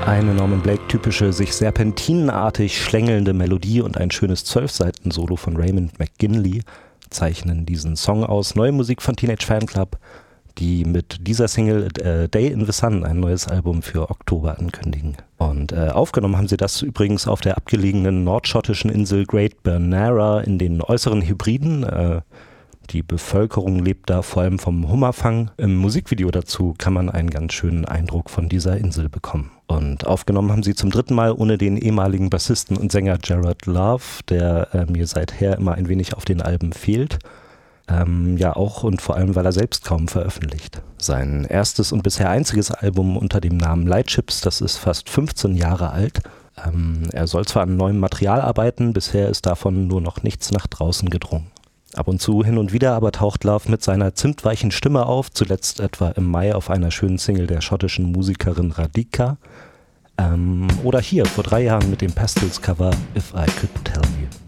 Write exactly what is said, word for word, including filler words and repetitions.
Eine Norman Blake-typische, sich serpentinenartig schlängelnde Melodie und ein schönes Zwölf-Seiten-Solo von Raymond McGinley zeichnen diesen Song aus. Neue Musik von Teenage Fanclub, die mit dieser Single äh, Day in the Sun ein neues Album für Oktober ankündigen. Und äh, aufgenommen haben sie das übrigens auf der abgelegenen nordschottischen Insel Great Bernera in den äußeren Hebriden. Äh, die Bevölkerung lebt da vor allem vom Hummerfang. Im Musikvideo dazu kann man einen ganz schönen Eindruck von dieser Insel bekommen. Und aufgenommen haben sie zum dritten Mal ohne den ehemaligen Bassisten und Sänger Gerard Love, der äh, mir seither immer ein wenig auf den Alben fehlt. Ähm, ja, auch und vor allem, weil er selbst kaum veröffentlicht. Sein erstes und bisher einziges Album unter dem Namen Lightships, das ist fast fünfzehn Jahre alt. Ähm, er soll zwar an neuem Material arbeiten, bisher ist davon nur noch nichts nach draußen gedrungen. Ab und zu hin und wieder aber taucht Love mit seiner zimtweichen Stimme auf, zuletzt etwa im Mai auf einer schönen Single der schottischen Musikerin Radhika. Ähm, oder hier vor drei Jahren mit dem Pastels-Cover If I Could Tell You.